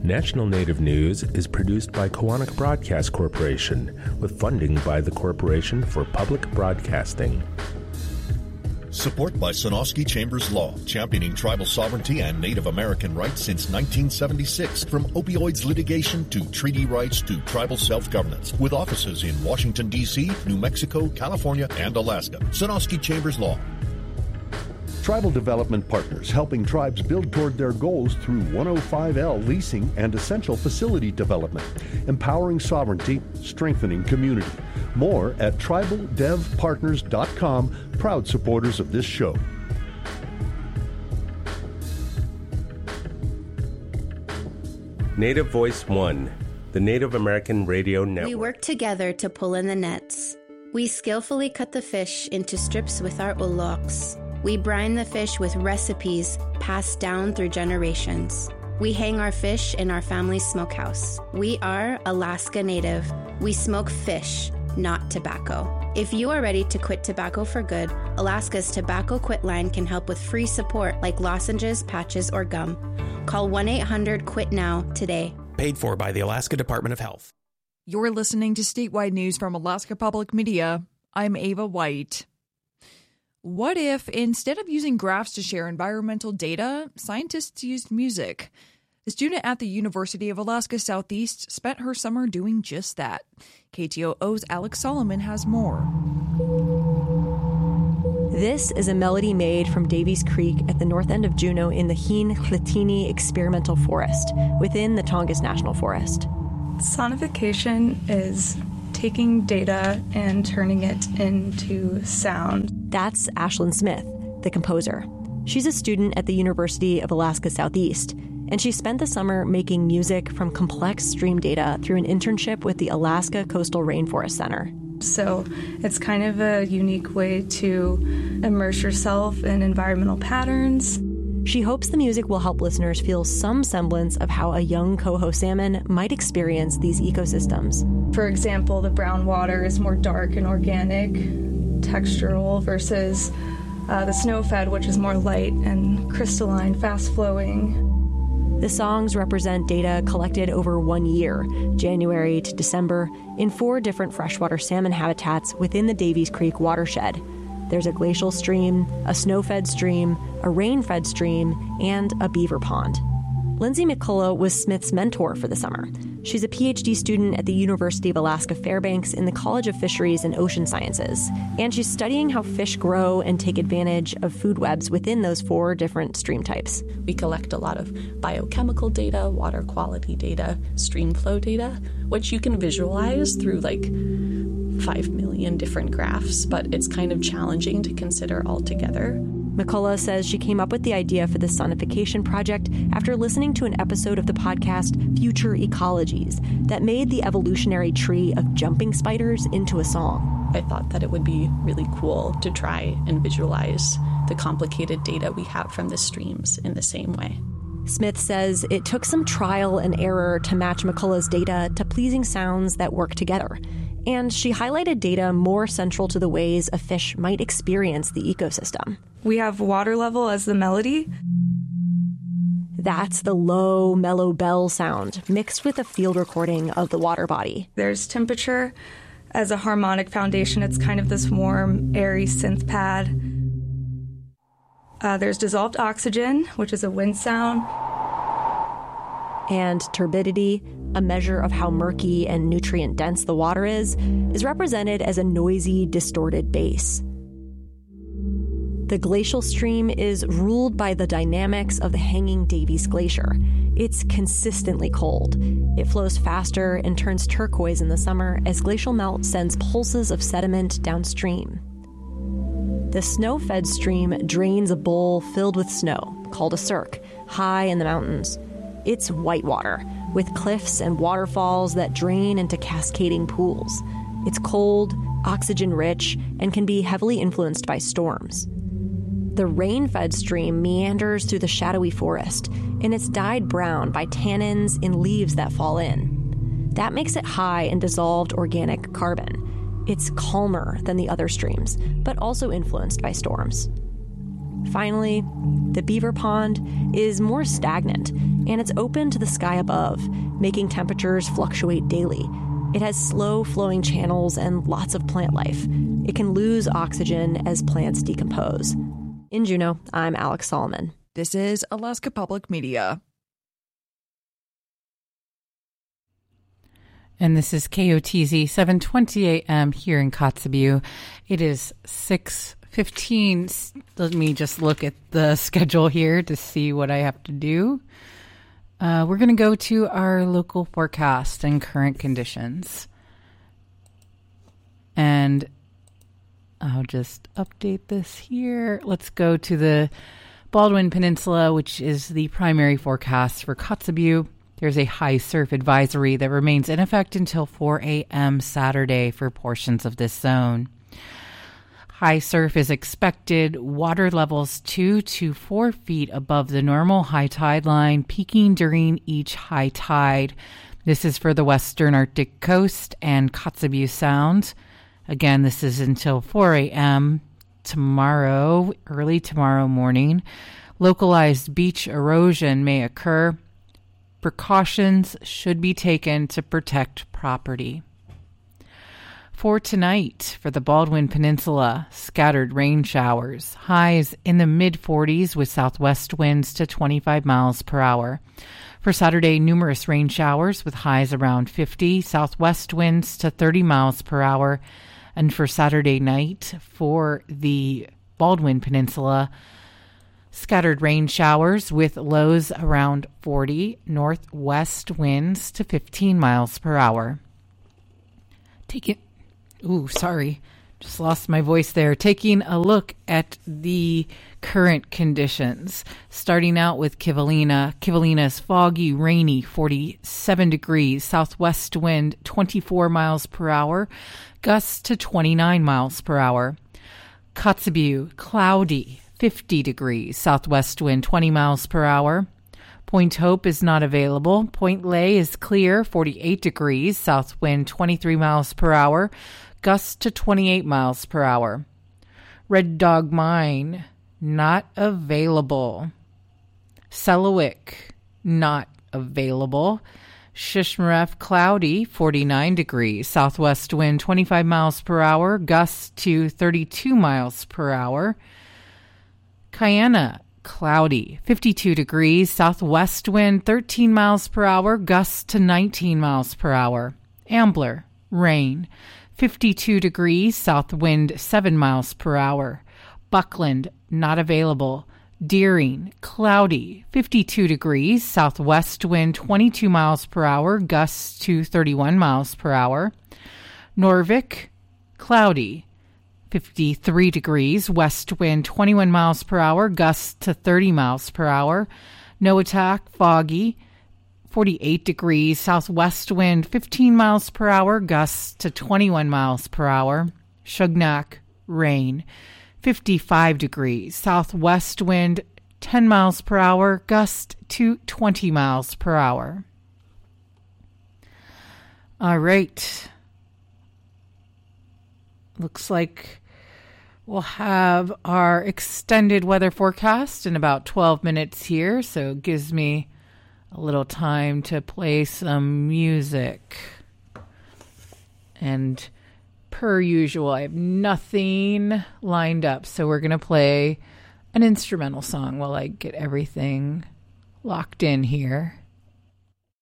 National Native News is produced by Koahnic Broadcast Corporation with funding by the Corporation for Public Broadcasting. Support by Sonosky Chambers Law, championing tribal sovereignty and Native American rights since 1976. From opioids litigation to treaty rights to tribal self-governance. With offices in Washington, D.C., New Mexico, California, and Alaska. Sonosky Chambers Law. Tribal Development Partners, helping tribes build toward their goals through 105L leasing and essential facility development, empowering sovereignty, strengthening community. More at tribaldevpartners.com, proud supporters of this show. Native Voice One, the Native American Radio Network. We work together to pull in the nets. We skillfully cut the fish into strips with our uloks. We brine the fish with recipes passed down through generations. We hang our fish in our family's smokehouse. We are Alaska Native. We smoke fish, not tobacco. If you are ready to quit tobacco for good, Alaska's Tobacco Quit line can help with free support like lozenges, patches, or gum. Call 1-800-QUIT-NOW today. Paid for by the Alaska Department of Health. You're listening to statewide news from Alaska Public Media. I'm Ava White. What if, instead of using graphs to share environmental data, scientists used music? The student at the University of Alaska Southeast spent her summer doing just that. KTOO's Alex Solomon has more. This is a melody made from Davies Creek at the north end of Juneau in the Heen-Hlitini Experimental Forest, within the Tongass National Forest. Sonification is taking data and turning it into sound. That's Ashlyn Smith, the composer. She's a student at the University of Alaska Southeast, and she spent the summer making music from complex stream data through an internship with the Alaska Coastal Rainforest Center. So it's kind of a unique way to immerse yourself in environmental patterns. She hopes the music will help listeners feel some semblance of how a young coho salmon might experience these ecosystems. For example, the brown water is more dark and organic, textural, versus the snow-fed, which is more light and crystalline, fast-flowing. The songs represent data collected over 1 year, January to December, in 4 different freshwater salmon habitats within the Davies Creek watershed. There's a glacial stream, a snow-fed stream, a rain-fed stream, and a beaver pond. Lindsay McCullough was Smith's mentor for the summer. She's a PhD student at the University of Alaska Fairbanks in the College of Fisheries and Ocean Sciences, and she's studying how fish grow and take advantage of food webs within those 4 different stream types. We collect a lot of biochemical data, water quality data, stream flow data, which you can visualize through 5 million different graphs, but it's kind of challenging to consider all together. McCullough says she came up with the idea for the sonification project after listening to an episode of the podcast Future Ecologies that made the evolutionary tree of jumping spiders into a song. I thought that it would be really cool to try and visualize the complicated data we have from the streams in the same way. Smith says it took some trial and error to match McCullough's data to pleasing sounds that work together. And she highlighted data more central to the ways a fish might experience the ecosystem. We have water level as the melody. That's the low, mellow bell sound mixed with a field recording of the water body. There's temperature as a harmonic foundation. It's kind of this warm, airy synth pad. There's dissolved oxygen, which is a wind sound. And turbidity, a measure of how murky and nutrient-dense the water is represented as a noisy, distorted bass. The glacial stream is ruled by the dynamics of the hanging Davies Glacier. It's consistently cold. It flows faster and turns turquoise in the summer as glacial melt sends pulses of sediment downstream. The snow-fed stream drains a bowl filled with snow, called a cirque, high in the mountains. It's whitewater, with cliffs and waterfalls that drain into cascading pools. It's cold, oxygen-rich, and can be heavily influenced by storms. The rain-fed stream meanders through the shadowy forest, and it's dyed brown by tannins in leaves that fall in. That makes it high in dissolved organic carbon. It's calmer than the other streams, but also influenced by storms. Finally, the Beaver Pond is more stagnant, and it's open to the sky above, making temperatures fluctuate daily. It has slow-flowing channels and lots of plant life. It can lose oxygen as plants decompose. In Juneau, I'm Alex Solomon. This is Alaska Public Media. And this is KOTZ 720 AM here in Kotzebue. It is 6:15. Let me just look at the schedule here to see what I have to do. We're going to go to our local forecast and current conditions. And I'll just update this here. Let's go to the Baldwin Peninsula, which is the primary forecast for Kotzebue. There's a high surf advisory that remains in effect until 4 a.m. Saturday for portions of this zone. High surf is expected, water levels 2 to 4 feet above the normal high tide line, peaking during each high tide. This is for the western Arctic coast and Kotzebue Sound. Again, this is until 4 a.m. tomorrow, early tomorrow morning. Localized beach erosion may occur. Precautions should be taken to protect property. For tonight, for the Baldwin Peninsula, scattered rain showers. Highs in the mid-40s with southwest winds to 25 miles per hour. For Saturday, numerous rain showers with highs around 50, southwest winds to 30 miles per hour. And for Saturday night, for the Baldwin Peninsula, scattered rain showers with lows around 40, northwest winds to 15 miles per hour. Just lost my voice there. Taking a look at the current conditions. Starting out with Kivalina. Kivalina is foggy, rainy, 47 degrees, southwest wind 24 miles per hour, gusts to 29 miles per hour. Kotzebue, cloudy, 50 degrees, southwest wind 20 miles per hour. Point Hope is not available. Point Lay is clear, 48 degrees, south wind 23 miles per hour, gusts to 28 miles per hour. Red Dog Mine, not available. Selawik, not available. Shishmaref, cloudy, 49 degrees, southwest wind 25 miles per hour, gusts to 32 miles per hour. Kayana, cloudy, 52 degrees, southwest wind 13 miles per hour, gusts to 19 miles per hour. Ambler, rain, 52 degrees, south wind 7 miles per hour. Buckland, not available. Deering, cloudy, 52 degrees, southwest wind 22 miles per hour, gusts to 31 miles per hour. Norvik, cloudy, 53 degrees, west wind 21 miles per hour, gusts to 30 miles per hour. Noatak, foggy, 48 degrees, southwest wind 15 miles per hour, gusts to 21 miles per hour. Shugnak, rain, 55 degrees, southwest wind 10 miles per hour, gust to 20 miles per hour. All right. Looks like we'll have our extended weather forecast in about 12 minutes here, so it gives me a little time to play some music. And per usual, I have nothing lined up, so we're going to play an instrumental song while I get everything locked in here.